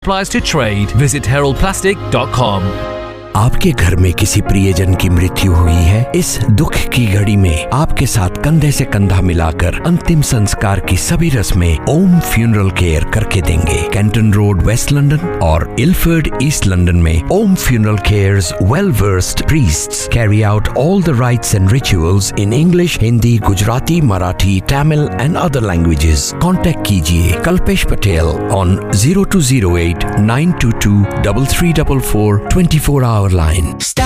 Applies to trade. Visit heraldplastic.com. आपके घर में किसी प्रियजन की मृत्यु हुई है? इस दुख की घड़ी में आपके साथ कंधे से कंधा मिलाकर अंतिम संस्कार की सभी रस्में ओम फ्यूनरल केयर करके देंगे। कैंटन रोड, वेस्ट लंदन और इलफर्ड, ईस्ट लंदन में ओम funeral cares well versed priests carry out all the rights and rituals in English, Hindi, Gujarati, Marathi, Tamil and other languages. Contact कीजिए Kalpesh Patel on 0208 922 3344 24 hour line.